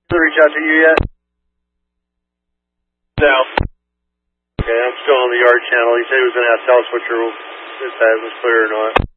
Did they reach out to you yet? No. Okay, I'm still on the yard channel. He said he was going to have to tell us if that was clear or not.